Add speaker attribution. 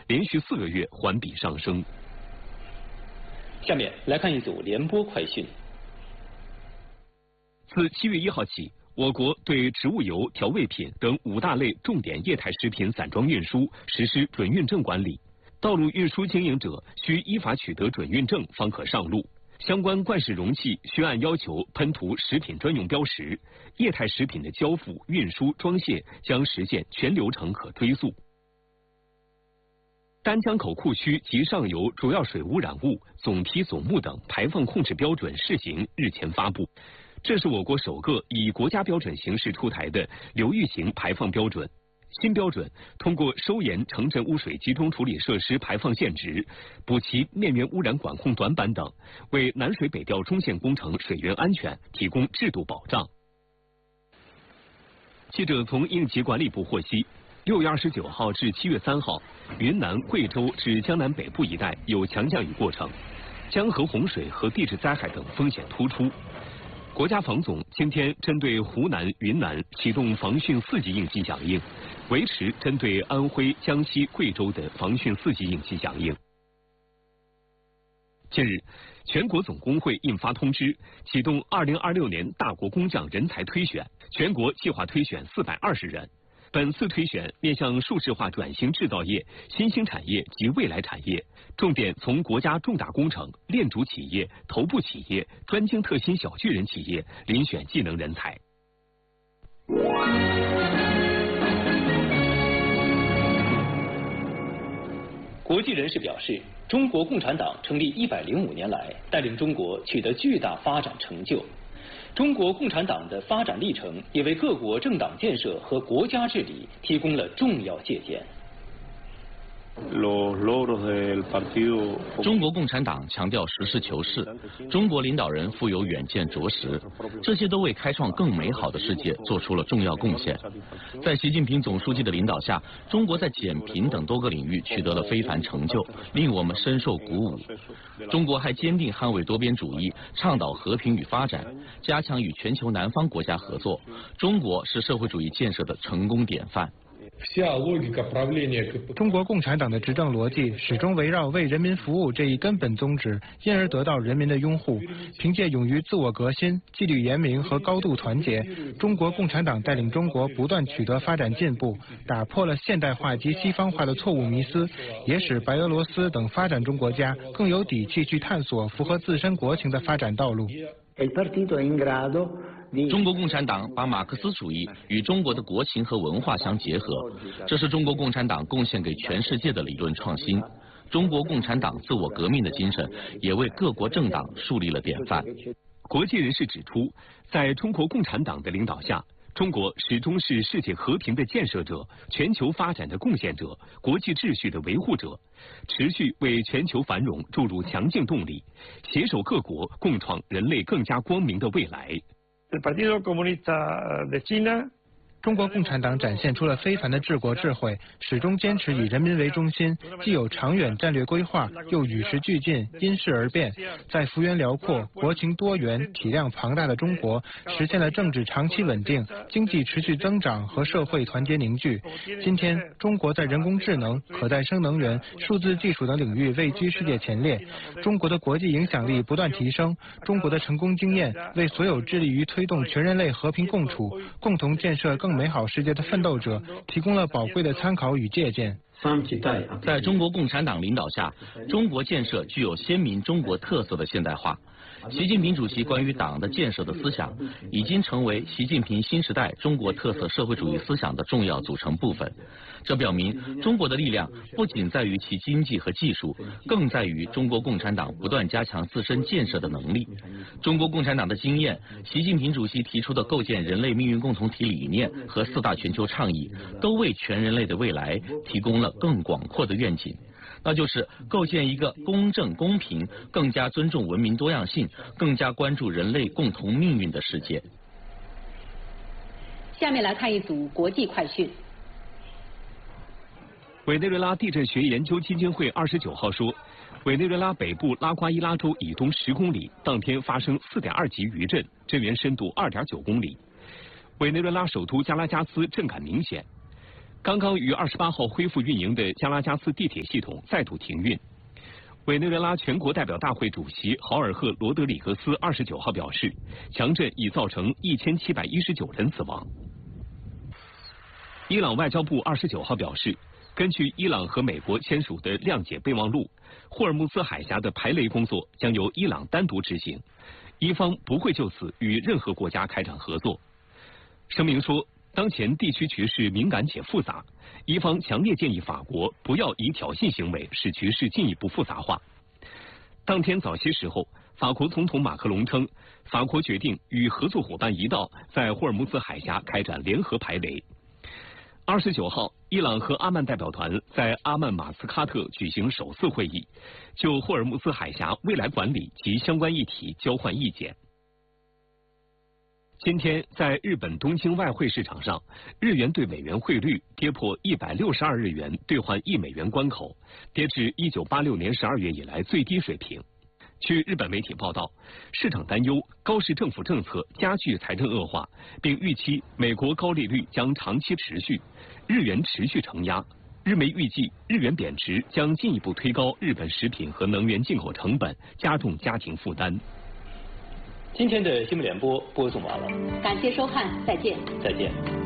Speaker 1: 连续4个月环比上升。
Speaker 2: 下面来看一组联播快讯。
Speaker 1: 自7月1号起，我国对植物油、调味品等5大类重点液态食品散装运输实施准运证管理。道路运输经营者需依法取得准运证方可上路。相关罐式容器需按要求喷涂食品专用标识。液态食品的交付、运输、装卸将实现全流程可追溯。丹江口库区及上游主要水污染物总批总目等排放控制标准试行日前发布。这是我国首个以国家标准形式出台的流域型排放标准。新标准通过收严城镇污水集中处理设施排放限值，补齐面源污染管控短板等，为南水北调中线工程水源安全提供制度保障。记者从应急管理部获悉，6月29号至7月3号，云南、贵州至江南北部一带有强降雨过程，江河洪水和地质灾害等风险突出。国家防总今天针对湖南、云南启动防汛4级应急响应，维持针对安徽、江西、贵州的防汛4级应急响应。近日，全国总工会印发通知，启动2026年大国工匠人才推选，全国计划推选420人。本次推选面向数字化转型制造业、新兴产业及未来产业，重点从国家重大工程、链主企业、头部企业、专精特新小巨人企业遴选技能人才。
Speaker 2: 国际人士表示，中国共产党成立105年来，带领中国取得巨大发展成就。中国共产党的发展历程也为各国政党建设和国家治理提供了重要借鉴。
Speaker 3: 中国共产党强调实事求是，中国领导人富有远见卓识，这些都为开创更美好的世界做出了重要贡献。在习近平总书记的领导下，中国在减贫等多个领域取得了非凡成就，令我们深受鼓舞。中国还坚定捍卫多边主义，倡导和平与发展，加强与全球南方国家合作。中国是社会主义建设的成功典范。
Speaker 4: 中国共产党的执政逻辑始终围绕为人民服务这一根本宗旨，因而得到人民的拥护。凭借勇于自我革新、纪律严明和高度团结，中国共产党带领中国不断取得发展进步，打破了现代化及西方化的错误迷思，也使白俄罗斯等发展中国家更有底气去探索符合自身国情的发展道路。
Speaker 3: 中国共产党把马克思主义与中国的国情和文化相结合，这是中国共产党贡献给全世界的理论创新。中国共产党自我革命的精神也为各国政党树立了典范。
Speaker 1: 国际人士指出，在中国共产党的领导下，中国始终是世界和平的建设者、全球发展的贡献者、国际秩序的维护者，持续为全球繁荣注入强劲动力，携手各国共创人类更加光明的未来。
Speaker 4: 中国共产党展现出了非凡的治国智慧，始终坚持以人民为中心，既有长远战略规划，又与时俱进，因势而变，在幅员辽阔、国情多元、体量庞大的中国，实现了政治长期稳定、经济持续增长和社会团结凝聚。今天，中国在人工智能、可再生能源、数字技术等领域位居世界前列，中国的国际影响力不断提升，中国的成功经验为所有致力于推动全人类和平共处、共同建设更美好世界的奋斗者提供了宝贵的参考与借鉴。
Speaker 3: 在中国共产党领导下，中国建设具有鲜明中国特色的现代化。习近平主席关于党的建设的思想，已经成为习近平新时代中国特色社会主义思想的重要组成部分。这表明，中国的力量不仅在于其经济和技术，更在于中国共产党不断加强自身建设的能力。中国共产党的经验，习近平主席提出的构建人类命运共同体理念和4大全球倡议，都为全人类的未来提供了更广阔的愿景。那就是构建一个公正公平、更加尊重文明多样性、更加关注人类共同命运的世界。
Speaker 5: 下面来看一组国际快讯。
Speaker 1: 委内瑞拉地震学研究基金会29号说，委内瑞拉北部拉瓜伊拉州以东10公里当天发生4.2级余震，震源深度2.9公里。委内瑞拉首都加拉加斯震感明显。 刚刚于28号恢复运营的加拉加斯地铁系统再度停运。委内瑞拉全国代表大会主席豪尔赫·罗德里格斯29号表示，强震已造成1719人死亡。伊朗外交部29号表示，根据伊朗和美国签署的谅解备忘录，霍尔木兹海峡的排雷工作将由伊朗单独执行，伊方不会就此与任何国家开展合作。声明说，当前地区局势敏感且复杂，伊方强烈建议法国不要以挑衅行为使局势进一步复杂化。当天早些时候，法国总统马克龙称，法国决定与合作伙伴一道在霍尔木兹海峡开展联合排雷。29号，伊朗和阿曼代表团在阿曼马斯喀特举行首次会议，就霍尔木兹海峡未来管理及相关议题交换意见。今天，在日本东京外汇市场上，日元对美元汇率跌破162日元兑换1美元关口，跌至1986年12月以来最低水平。据日本媒体报道，市场担忧高市政府政策加剧财政恶化，并预期美国高利率将长期持续，日元持续承压。日媒预计，日元贬值将进一步推高日本食品和能源进口成本，加重家庭负担。
Speaker 2: 今天的新闻联播播送完了，
Speaker 5: 感谢收看，再见。
Speaker 2: 再见。